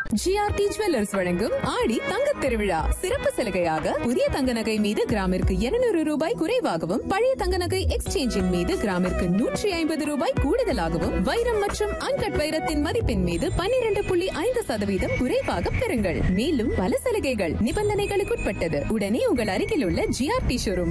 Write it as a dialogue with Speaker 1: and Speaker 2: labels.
Speaker 1: GRT jewellers வழங்கும் ஆடி தங்கத் திருவிழா சிறப்பு சலுகையாக புதிய தங்க நகை மீது கிராமிற்கு 200 ரூபாய் குறைவாகவும் பழைய தங்க நகை எக்ஸ்சேஞ்சின் மீது கிராமிற்கு 150 ரூபாய் கூடுதலாகவும் வைரம் மற்றும் அன்கட் வைரத்தின் மதிப்பின் மீது 12.5% குறைவாக பெறுங்கள். மேலும் பல சலுகைகள் நிபந்தனைகளுக்குட்பட்டது. உடனே உங்கள் அருகில் உள்ள ஜிஆர்டி ஷோரூம்